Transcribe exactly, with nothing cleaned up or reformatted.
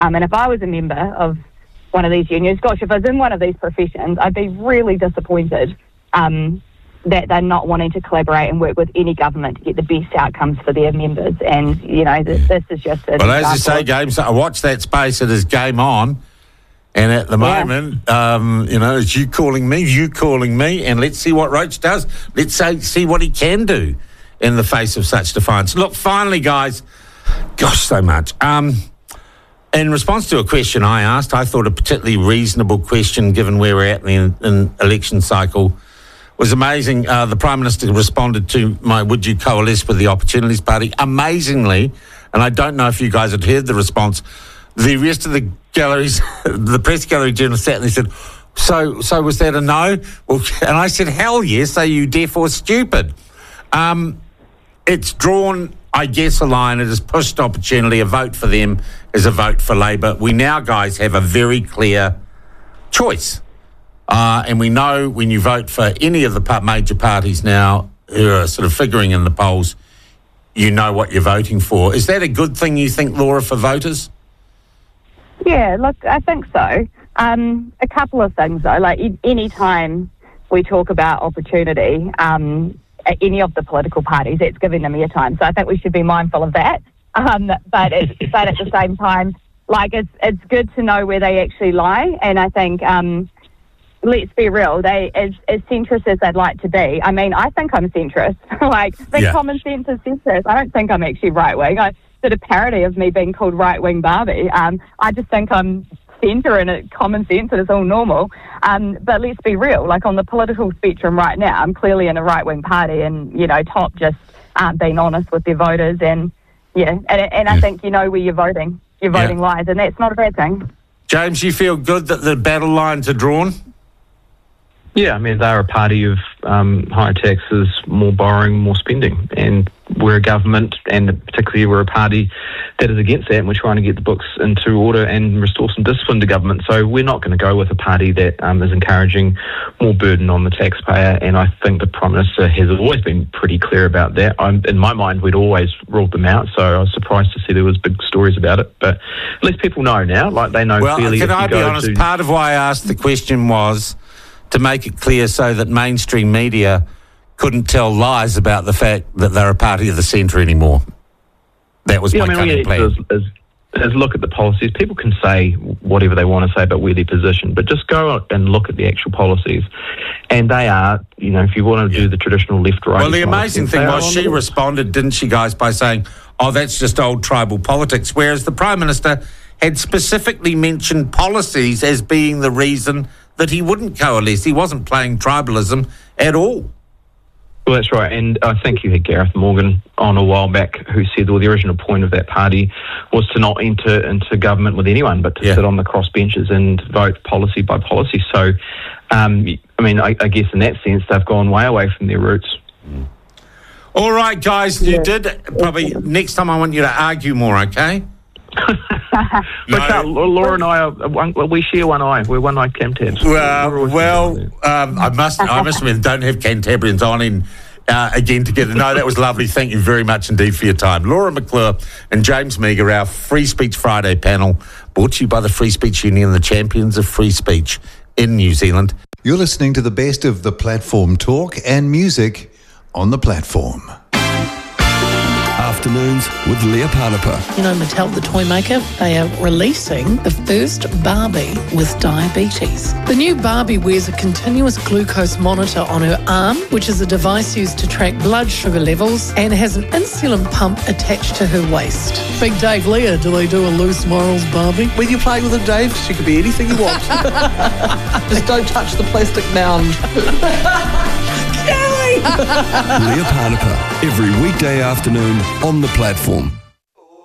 Um, and if I was a member of one of these unions, gosh, if I was in one of these professions, I'd be really disappointed um, that they're not wanting to collaborate and work with any government to get the best outcomes for their members. And, you know, this, this is just a... Well, as you say, James, I watch that space, it is game on. And at the yeah. moment, um, you know, it's you calling me, you calling me, and let's see what Roach does. Let's say, see what he can do in the face of such defiance. Look, finally, guys, gosh, so much. Um, in response to a question I asked, I thought a particularly reasonable question, given where we're at in the in election cycle, was amazing. Uh, the Prime Minister responded to my would you coalesce with the Opportunities Party. Amazingly, and I don't know if you guys had heard the response, the rest of the galleries, the press gallery journalists sat and they said, so so was that a no? Well, and I said, hell yes, are you deaf or stupid? Um, it's drawn, I guess, a line. It has pushed Opportunity. A vote for them is a vote for Labour. We now, guys, have a very clear choice. Uh, and we know when you vote for any of the major parties now who are sort of figuring in the polls, you know what you're voting for. Is that a good thing, you think, Laura, for voters? Yeah, look, I think so. Um, a couple of things, though. Like, any time we talk about opportunity, um, at any of the political parties, it's giving them airtime. So I think we should be mindful of that. Um, but, it's, but at the same time, like, it's it's good to know where they actually lie. And I think, um, let's be real, they as, as centrist as they'd like to be, I mean, I think I'm centrist. Like, the yeah. common sense is centrist. I don't think I'm actually right-wing. I did a parody of me being called right-wing Barbie. Um, I just think I'm centre and it common sense and it's all normal. Um, but let's be real, like on the political spectrum right now, I'm clearly in a right-wing party and, you know, Top just aren't being honest with their voters and, yeah, and, and I think you know where you're voting. Your voting yeah. lies, and that's not a bad thing. James, you feel good that the battle lines are drawn? Yeah, I mean, they're a party of um, higher taxes, more borrowing, more spending. And we're a government, and particularly we're a party that is against that, and we're trying to get the books into order and restore some discipline to government. So we're not going to go with a party that um, is encouraging more burden on the taxpayer, and I think the Prime Minister has always been pretty clear about that. I'm, in my mind, we'd always ruled them out, so I was surprised to see there was big stories about it. But at least people know now, like they know well, clearly. Well, can I if be you go honest, to... part of why I asked the question was to make it clear so that mainstream media couldn't tell lies about the fact that they're a party of the centre anymore. That was yeah, my I mean, cunning plan. Is, is, is look at the policies. People can say whatever they want to say about where they're positioned, but just go and look at the actual policies. And they are, you know, if you want to yeah. do the traditional left-right... Well, the amazing thing was she responded, didn't she, guys, by saying, oh, that's just old tribal politics, whereas the Prime Minister had specifically mentioned policies as being the reason that he wouldn't coalesce. He wasn't playing tribalism at all. Well, that's right. And I think you had Gareth Morgan on a while back who said, well, the original point of that party was to not enter into government with anyone, but to yeah. sit on the crossbenches and vote policy by policy. So, um, I mean, I, I guess in that sense, they've gone way away from their roots. Mm. All right, guys, you yeah. did. Probably next time I want you to argue more, okay? no. uh, Laura and I are one, well, we share one eye. We're one eye Cantabs. Well, well um, I must I must admit, don't have Cantabrians on in uh, again together. No, that was lovely. Thank you very much indeed for your time. Laura McClure and James Meagher, our Free Speech Friday panel, brought to you by the Free Speech Union, the champions of free speech in New Zealand. You're listening to the best of the platform talk and music on the platform. Afternoons with Leah Panapa. You know, Mattel, the toy maker, they are releasing the first Barbie with diabetes. The new Barbie wears a continuous glucose monitor on her arm, which is a device used to track blood sugar levels, and has an insulin pump attached to her waist. Big Dave, Leah, do they do a loose morals Barbie? When you play with her, Dave, she could be anything you want. Just don't touch the plastic mound. Leah Panapa, every weekday afternoon on the platform.